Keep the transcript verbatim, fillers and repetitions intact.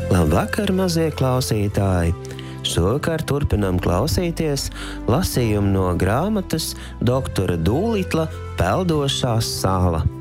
Labvakar, mazie klausītāji! Šovakar turpinām klausīties lasījumu no grāmatas doktora Dūlitla Peldošā sala.